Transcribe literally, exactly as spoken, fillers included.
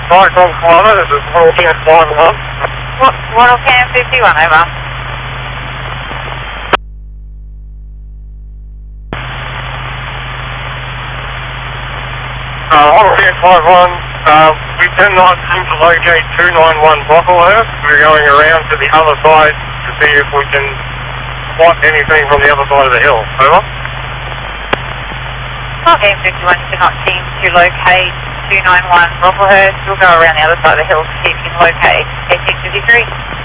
Cyclone Climber, this is one King five one. What, one Cam fifty-one, over. Uh, one King five one, uh, we cannot seem to locate two nine one Brocklehurst. We're going around to the other side to see if we can spot anything from the other side of the hill. Over. Cam fifty-one, cannot seem to locate two nine one Brocklehurst. We'll go around the other side of the hill to see if you can locate eighteen fifty-three.